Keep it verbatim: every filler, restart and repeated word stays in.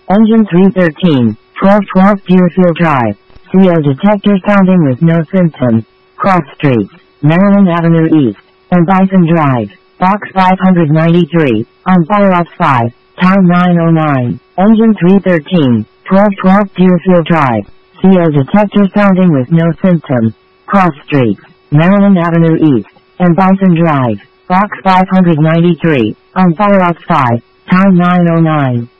Engine three thirteen, twelve twelve Deerfield Drive. C O detector sounding with no symptoms. Cross Streets, Maryland Avenue East, and Bison Drive. Box five ninety-three, on fire off five, Town nine oh nine. Engine three thirteen, twelve twelve Deerfield Drive. C O detector sounding with no symptoms. Cross Streets, Maryland Avenue East, and Bison Drive. Box five ninety-three, on fire off five, Town nine oh nine.